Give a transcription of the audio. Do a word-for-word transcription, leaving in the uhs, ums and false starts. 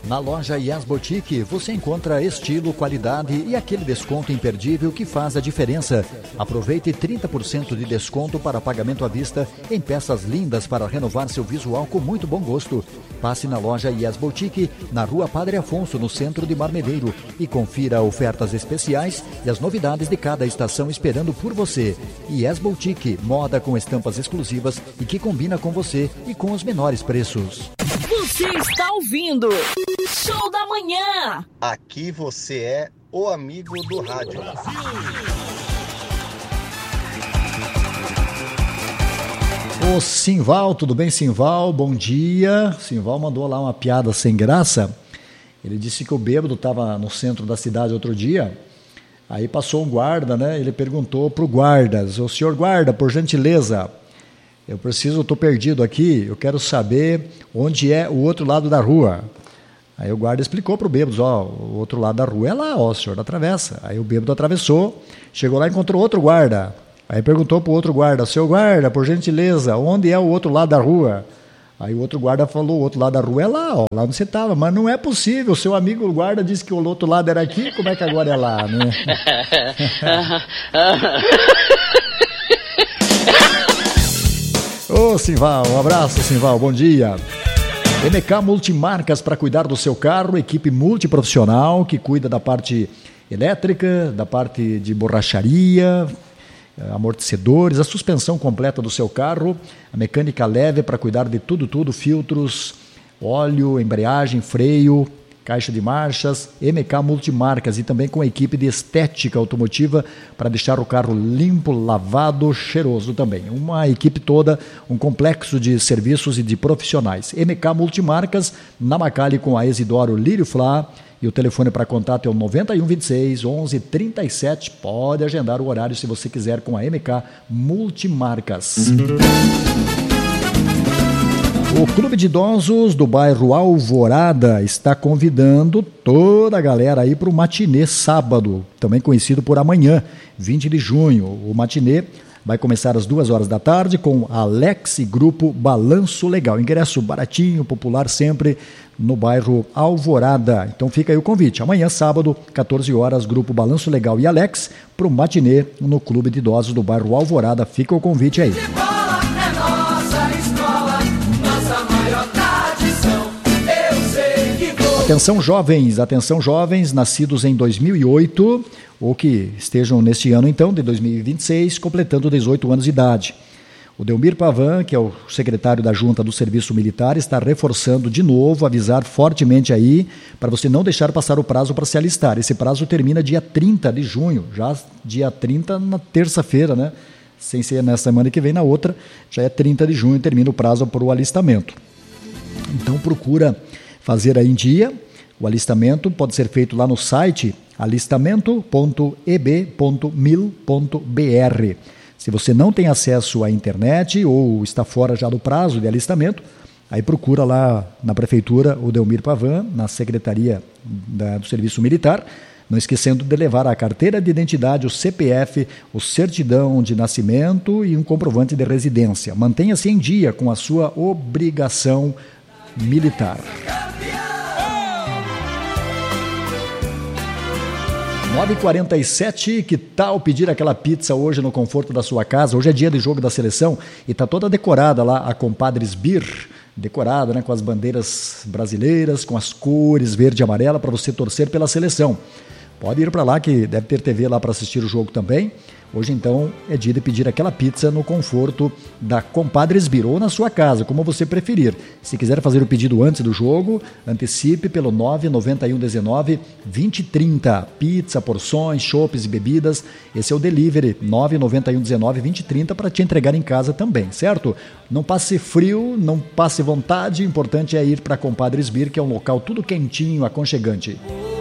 Na loja Yes Boutique você encontra estilo, qualidade e aquele desconto imperdível que faz a diferença. Aproveite trinta por cento de desconto para pagamento à vista em peças lindas para renovar seu visual com muito bom gosto. Passe na loja Yes Boutique, na Rua Padre Afonso, no centro de Marmeleiro, e confira ofertas especiais e as novidades de cada estação esperando por você. Yes Boutique, moda com estampas exclusivas e que combina com você e com os menores preços. Você está ouvindo Show da Manhã. Aqui você é o amigo do rádio. Ô Simval, tudo bem, Simval? Bom dia. Simval mandou lá uma piada sem graça. Ele disse que o bêbado estava no centro da cidade outro dia. Aí passou um guarda, né? Ele perguntou pro guarda: o senhor guarda, por gentileza, eu preciso, estou perdido aqui, eu quero saber onde é o outro lado da rua. Aí o guarda explicou para o bêbado: ó, o outro lado da rua é lá, ó, o senhor atravessa. Aí o bêbado atravessou, chegou lá e encontrou outro guarda. Aí perguntou para o outro guarda: seu guarda, por gentileza, onde é o outro lado da rua? Aí o outro guarda falou: o outro lado da rua é lá, ó, lá onde você estava. Mas não é possível, seu amigo o guarda disse que o outro lado era aqui, como é que agora é lá, né? Ô Simval, um abraço, Simval, bom dia. M K Multimarcas, para cuidar do seu carro, equipe multiprofissional que cuida da parte elétrica, da parte de borracharia, amortecedores, a suspensão completa do seu carro, a mecânica leve para cuidar de tudo, tudo, filtros, óleo, embreagem, freio, caixa de marchas. M K Multimarcas, e também com a equipe de estética automotiva para deixar o carro limpo, lavado, cheiroso também. Uma equipe toda, um complexo de serviços e de profissionais. M K Multimarcas, na Macali com a Isidoro Lírio Flá, e o telefone para contato é o noventa e um, vinte e seis, onze, trinta e sete. Pode agendar o horário se você quiser com a M K Multimarcas. O Clube de Idosos do bairro Alvorada está convidando toda a galera aí para o matinê sábado, também conhecido por amanhã, vinte de junho. O matinê vai começar às duas horas da tarde com Alex e Grupo Balanço Legal. Ingresso baratinho, popular sempre no bairro Alvorada. Então fica aí o convite. Amanhã, sábado, quatorze horas, Grupo Balanço Legal e Alex para o matinê no Clube de Idosos do bairro Alvorada. Fica o convite aí. Atenção jovens, atenção jovens, nascidos em dois mil e oito, ou que estejam neste ano então, de dois mil e vinte e seis, completando dezoito anos de idade. O Delmir Pavan, que é o secretário da Junta do Serviço Militar, está reforçando de novo, avisar fortemente aí, para você não deixar passar o prazo para se alistar. Esse prazo termina dia trinta de junho, já dia trinta na terça-feira, né? Sem ser nessa semana que vem, na outra, já é trinta de junho, termina o prazo para o alistamento. Então procura fazer aí em dia. O alistamento pode ser feito lá no site alistamento ponto e b ponto mil ponto b r. Se você não tem acesso à internet ou está fora já do prazo de alistamento, aí procura lá na prefeitura o Delmir Pavan, na secretaria da, do Serviço Militar, não esquecendo de levar a carteira de identidade, o C P F, o certidão de nascimento e um comprovante de residência. Mantenha-se em dia com a sua obrigação militar. nove e quarenta e sete, que tal pedir aquela pizza hoje no conforto da sua casa? Hoje é dia de jogo da seleção e está toda decorada lá a Compadres Beer, decorada, né, com as bandeiras brasileiras, com as cores verde e amarela para você torcer pela seleção. Pode ir para lá que deve ter T V lá para assistir o jogo também. Hoje, então, é dia de pedir aquela pizza no conforto da Compadres Beer ou na sua casa, como você preferir. Se quiser fazer o pedido antes do jogo, antecipe pelo nove nove um um nove, vinte trinta. Pizza, porções, chopes e bebidas. Esse é o delivery, nove nove um um nove, vinte trinta, para te entregar em casa também, certo? Não passe frio, não passe vontade, o importante é ir para Compadres Beer, que é um local tudo quentinho, aconchegante.